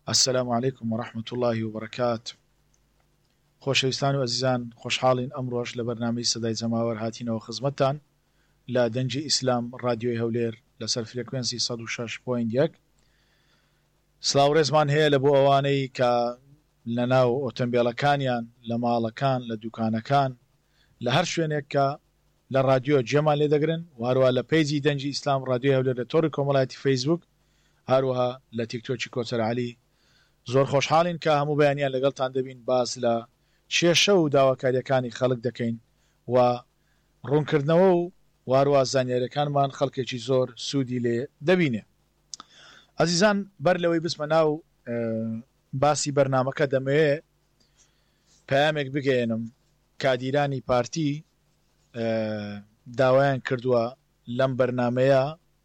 السلام عليكم ورحمة الله وبركاته. خۆشەویستان و ئەزیزان خۆشحاڵین ئەمڕۆژ لە بەرنامەی سەدای جەماوەر هاتینەوە خزمەتتان لە دەنجی ئیسلام ڕادیۆی هەولێر لەسەر فرێکوێنسی 106.1. سلااو ڕێزمان هەیە لە بۆ ئەوانەی کە لە ناو ئۆتۆمبیلەکانیان لە ماڵەکان لە دوکانەکان لە هەر شوێنێک کە لە رادیۆ جێمان لێ دەگرن، واروها لە پیجی دەنجی ئیسلام ڕادیۆی هەولێر لە تۆڕی کۆمەڵایەتی فەیسبوک، هەروەها لە تیکتۆکی کۆچەر عەلی. زۆر خۆشحاڵین کە هەموو بەیانیان لەگەڵتان دەبین، باس لە کێشە و داواکاریەکانی خەڵک دەکەین و ڕوونکردنەوە و واروها زانیاریەکانمان خەڵکێکی زۆر سوودی لێ دەبینێ. ئەزیزان، بەر لەوەی بسمە ناو باسی بەرنامەکە دەمەوێت پەیامێک بگەێنم. کادیرانی پارتی داوایان کردووە لەم بەرنامەیە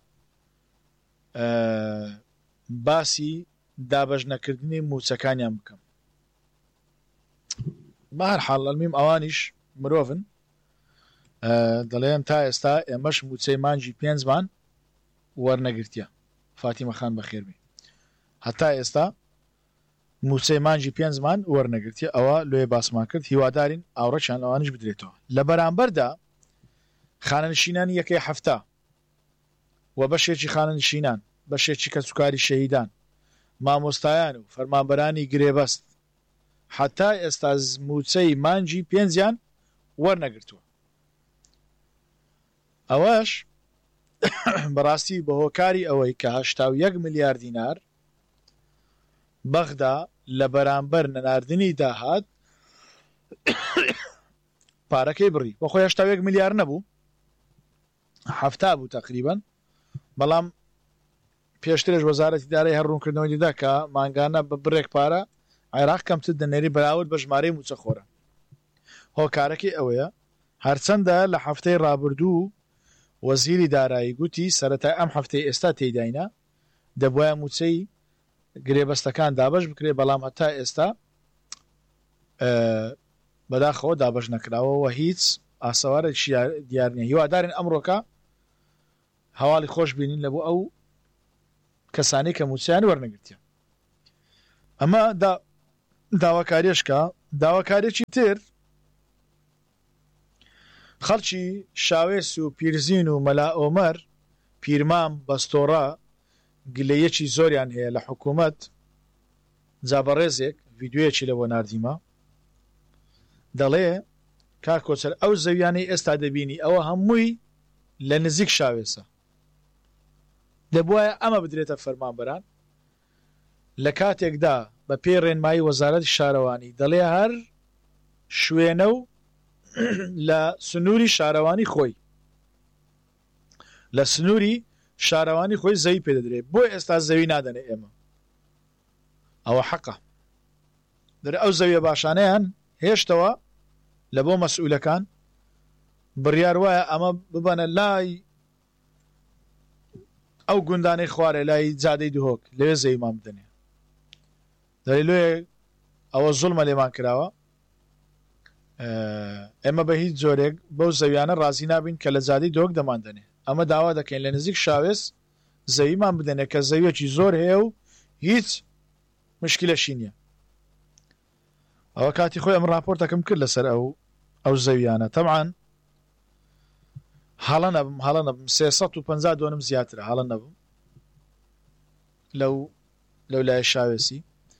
باسی دابەژنەکردنی موچەکانیان بکەم. بە هەر حاڵ ئەلمیم ئەوانیش مرۆڤن، دەڵێن تا ئێستا ئێمەش موچەی مانجی 5مان وەرنەگرتیە. فاتیمە خان بەخێربی، هەتا ئێستا موچەی مانجی 5مان وەرنەگرتیە. ئەوە لێ باسمان کرد، هیوادارین ئاوڕەچیان ئەوانش بدرێتەوە. لە بەرامبەردا خانەنشینانی یەکەی هەفتە و بەشێکی خانەنشینان، بەشێکی کەسوکاری شەهیدان، مامۆستایان و فەرمانبەرانی گرێبەست حتا ئێستا موچەی مانجی 5یان وەرنەگرتووە. ئەوەش بەڕاستی بەهۆکاری ئەوەی کە 81 ملیار دینار بەغدا لە بەرامبەر نەناردنی داهات پارەکەی بڕی. بۆ خۆی 81 ملیار نەبوو، هەفتا بوو تقریبا، بەڵام پێشترش وەزارەتی دارایی هەڕوونکردنەوەی دیدا کە مانگانە بە بڕێک پارە عێراق کەمتر دەنێری بەراورد بە ژمارەی موچەخۆرە. هۆکارەکەی ئەوەیە هەرچەندە لە هەفتەی ڕابردوو وەزیری دارایی گوتی سەرەتای ئەم هەفتەی ئێستا تێداینە دەبوایە موچەی گرێبەستەکان دابەش بکرێ، بەڵام هەتا ئێستا بەداخەوە دابەش نەکراوەوە، هیچ ئاسەوارێکی دیار نییە. هیوادارین ئەمڕۆکە هەواڵی خۆش بینین لە بۆ ئەو کەسانی کە موچیان وەرنەگرتیە. ئەمە داواکاریشکە. داواکارێکی تر خەڵکی شاوێس و پیرزین و مەلا ئۆمەر پیرمام بەستۆڕە گلەیەکی زۆریان هەیە لە حکوومەت. جابەڕێزێک ڤیددیوەیەکی لەوە ناردیمە، دەڵێ کاک کۆچەر ئەو زەویانەی ئێستا دەبینی ئەوە هەمووی لە نزیک شاوێسە، دەبوایە ئەمە بدرێتە فەرمانبەران. لە کاتێکدا بە پێی ڕێنمایی وەزارەتی شارەوانی دەڵێ هەر شوێنە و لە سنووری شارەوانی خۆی، لە سنووری شارەوانی خۆی زەوی پێدەدرێت، بۆ ئێستا زەوی نادەنێ ئێمە. ئەوە حەقە. دەرێ ئەو زەویە باشانەیان هێشتەوە لە بۆ مەسئولەکان بڕیار وایە ئەمە ببەنە لای ئەو گوندانەی خوارێ، لای جادەی دهۆک، لەوێ زەویمان بدەنێ. دەڵێ لێ ئەوە زوڵمە لێمان کراوە، ئێمە بە هیچ جۆرێک بەو زەویانە ڕازی نابین کە لە جادەی دۆک دەماندنێ. ئەمە داوا دەکەین لە نزیک شاوێس زەویمان بدەنێ کە زەویەکی زۆر هەیە و هیچ مشکلەشی نییە. ئەوە کاتی خۆی ئەم راپۆرتەکەم کرد لەسەر ئەو زەویانە. تەبعاً هەڵە نەبم 350 دۆنم زیاترە، هەڵە نەبم لەو لای شاوێسی.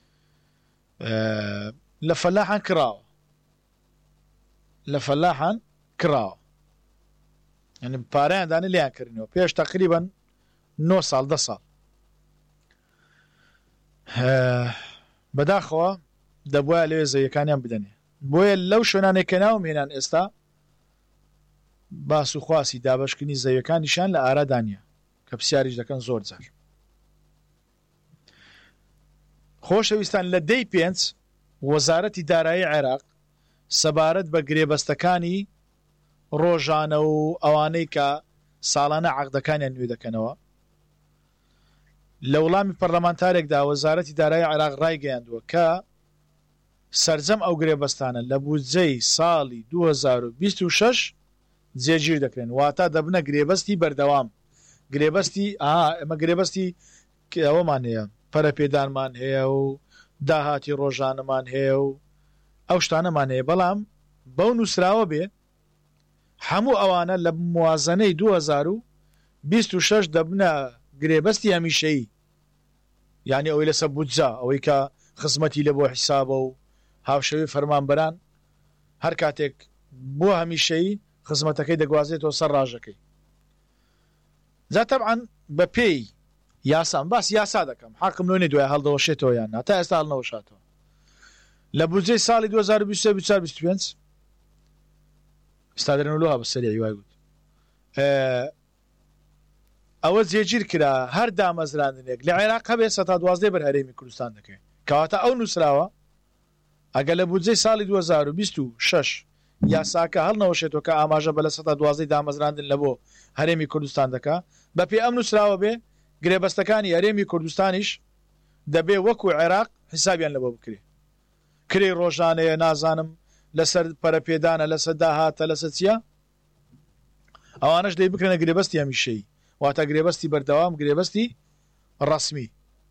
لە فەلاحان کراوە، یعنی پارەیان دانە لیان کردنەوە پێش تقریبا 9 ساڵ 10 ساڵ. بەداخەوە دەبوایە لەوێ زەویەکانیان بدەنێ. بۆیە لەو شوێنانێک کە ناوم هێنان ئێستا باس و خواسی دابەشکردنی زەویەکانیشان لە ئارادانیە کە پرسیاریش دەکەن زۆر جار. خۆشەویستان، لە دەی 5 وەزارەتی دارایی عێراق سەبارەت بە گرێبەستەکانی ڕۆژانە و ئەوانەی کە ساڵانە عەقدەکانیان نوێ دەکەنەوە، لە وەڵامی پەرلەمانتارێکدا وەزارەتی دارایی عێراق ڕایگەیاندووە کە سەرجەم ئەو گرێبەستانە لە بودجەی ساڵی 2026 جێگیر دەکرێن، واتە دەبنە گرێبەستی بەردەوام. گرێبەستی ئەمە گرێبەستی ئەوەمان هەیە، پەرەپێدانمان هەیە و داهاتی ڕۆژانەمان هەیە و ئەو شتانەمان هەیە بەڵام بەو نووسراوە بێ هەموو ئەوانە لە موازنەی 2026 دەبنە گرێبەستی هەمیشەیی یعنی ئەوەی لەسەر بودجا ئەوەی کە خزمەتی لە بۆ حیسابە و هاوشەوی فەرمانبەران هەر کاتێک بۆ هەمیشەیی خزمەتەکەی دەگوازێتەوە سەر ڕاژەکەی جا تەبعاً بە پێی یاسام باس یاسا دەکەم حاکم لۆنی دوای هەڵدەوەشێتەوە یان تا ئێستا هەڵنەوەشاتەوە لە بودجەی ساڵی 2023-2025 ئستادرێنەوە بە سەریعی وای گوت ئەوە جێگیر کرا هەر دامەزراندنێک لە عێراق هەبێ 12 بەر هەرێمی کوردستان دەکەێت کەواتە ئەو نووسراوە ئەگە لە بودجەی ساڵی 2026 یاساکە هەڵنەوەشێتەوە کە ئاماژە بە لە 12 دامەزراندن لە بۆ هەرێمی کوردستان دەکا بە پێی ئەم نووسراوە بێ گرێبەستەکانی هەرێمی کوردستانیش دەبێ وەکو عێراق حسابیان لەبۆ بکرێ کرێ ڕۆژانەیە نازانم لەسەر پەرەپێدانە لەسەر داهاتە لەسەر چیە ئەوانەش دەی بکرێنە گرێبەستی هەمیشەیی واتە گرێبەستی بەردەوام گرێبەستی ڕەسمی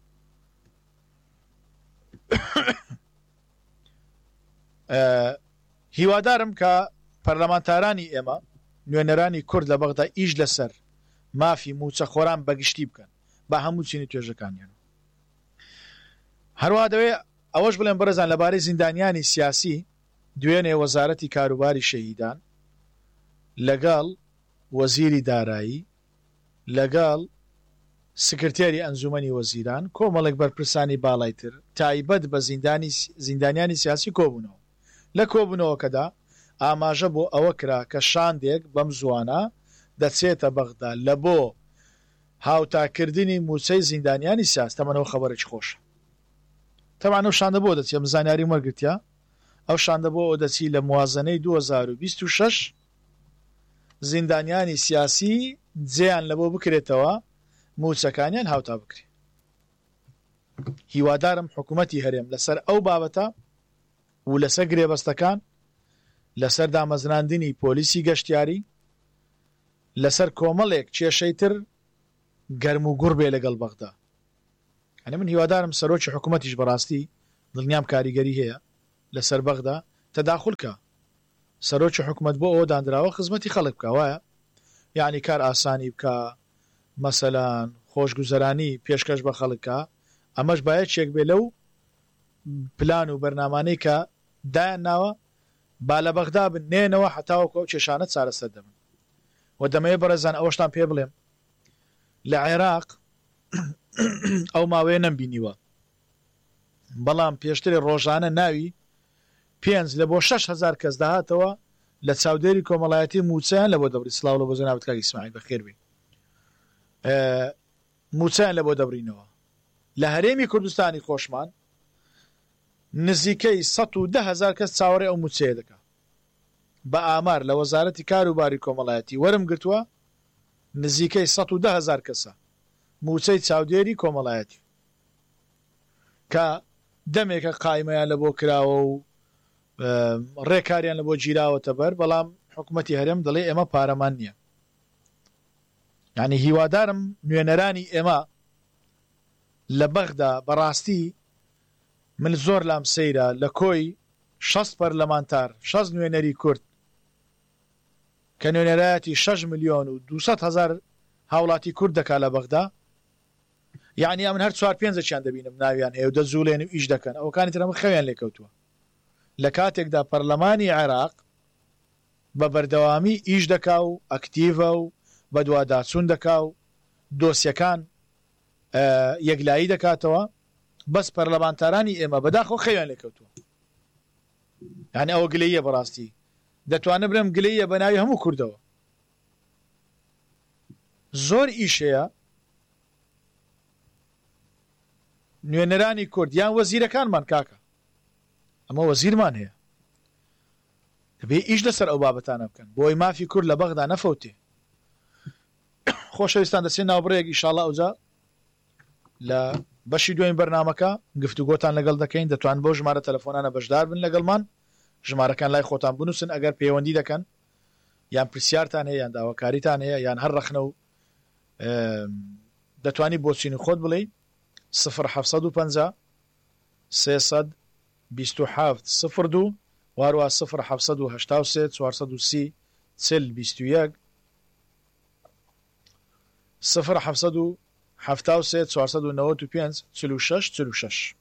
هیوادارم کە پەرلەمانتارانی ئێمە نوێنەرانی کورد لە بەغدا ئیش لەسەر مافی موچە خۆران بەگشتی بکەن بە هەموو چینی توێژەکانیان هەروە دەوێ ئەوەش بڵێن بەرەزان لەبارەی زیندانیانی سیاسی دوێنێ وەزارەتی کاروباری شەهیدان لەگەڵ وەزیری دارایی لەگەڵ سکرتێری ئەنجومەنی وەزیران کۆمەڵێک بەرپرسانی باڵایتر تایبەت بە زیندانیانی سیاسی کۆبوونەوە لە کۆبوونەوەکەدا ئاماژە بۆ ئەوە کرا کە شاندێک بەم زوانە دەچێتە بەغدا لە بۆ هاوتاکردنی موچەی زیندانیانی سیاسی تەمەنەوە خەبەرێکی خۆشە تەمان ئەو شاندە بۆ دەچێت مزانیاری وەرگرتیا ئەو شاندە بۆ ئەو دەچی لە موازنەی 2026 زیندانیانی سیاسی جێیان لە بۆ بکرێتەوە موچەکانیان هاوتا بکرێت هیوادارم حکوومەتی هەرێم لەسەر ئەو بابەتە و لەسەر گرێبەستەکان لەسەر دامەزراندنی پۆلیسی گەشتیاری لەسەر کۆمەڵێک کێشەی تر گەرم و گوڕ بێ لەگەڵ بەغدا ئەنە من هیوادارم سەرۆکی حکوومەتیش بەڕاستی دڵنیام کاریگەری هەیە لەسەر بەغدا تەداخولکە سەرۆکی حکوومەت بۆ ئەوە دانراوە خزمەتی خەڵک بکە وایە یعنی کار ئاسانی بکە مەسەلەن خۆشگوزەرانی پێشکەش بە خەڵکە ئەمەش باید چێک بێ لەو پلان و بەرنامانەی کە دایان ناوە با لە بەغدا بنێنەوە حتاوەکە ئەو کێشانە چارەسەر دەبن و دەمەوێت بەڕێزان ئەوەشتان پێ بڵێم لە عێراق ئەو ماوەیە نەمبینیوە بەڵام پێشتری ڕۆژانە ناوی 5 لە بۆ 6,000 کەس داهاتەوە لە چاودێری کۆمەڵایەتی موچەیان لە بۆ دەبری سلااو لە بۆ جەنابەت کاک ئیسماعیل بەخێر بێ موچەیان لە بۆ دەبرینەوە لە هەرێمی کوردستانی خۆشمان نزیکەی 110,000 کەس چاوەڕێ ئەو موچەیە دەکا بە ئامار لە وەزارەتی کاروباری کۆمەڵایەتی وەرم گرتووە نزیکەی 110,000 کەسە موچەی چاودێری کۆمەڵایەتی کە دەمێکە قایمەیان لە بۆ کراوە و ڕێکاریان لە بۆ گیراوەتە بەر بەڵام حکوومەتی هەرێم دەڵێ ئێمە پارەمان نییە یعنی هیوادارم نوێنەرانی ئێمە لە بەغدا بەڕاستی من زۆر لام سەیرە لە کۆی 6 پەرلەمانتار 6 نوێنەری کورد کە نوێنەرایەتی 6 ملیۆن و 200,000 هاوڵاتی کورد دەکا لە بەغدا یعنی ئەمن هەر 4-5 دەبینم ناویان هەیە و دەزوڵێن و ئیش دەکەن ئەوکانی ترەمە خەویان لێکەوتووە لە کاتێکدا پەرلەمانی عێراق بە بەردەوامی ئیش دەکا و ئەکتیڤە و بە دوواداچوون دەکا و دۆسیەکان یەکلایی دەکاتەوە بەس پەرلەمانتارانی ئێمە بەداخۆ خەویان لێکەوتووە یعنی ئەوە گلەیە بەڕاستی دەتوانە برم گلەیە بە ناوی هەموو کوردەوە زۆر ئیشەیە نوێنەرانی کورد یان وەزیرەکانمان کاکە ئەمە وەزیرمان هەیە دەبێ ئیش لەسەر ئەو بابەتانە بکەن بۆی مافی کورد لە بەغدا نەفەوتێ خۆشەویستان دەچێت ناوبڕەیەک ئیشاڵڵا ئەوجا لە بەشی دوێن بەرنامەکە گفتوگۆتان لەگەڵ دەکەین دەتوان بۆ ژمارە تەلەفۆنانە بەشدار بن لەگەڵمان ژمارەکان لای خۆتان بنووسن ئەگەر پەیوەندی دەکەن یان پرسیارتان هەیە یان داواکاریتان هەیە یان هەر ڕەخنە و دەتوانی بۆچین خۆت بڵێ 0750 327 02 وهروها 0783 430 21 0773 495 46 46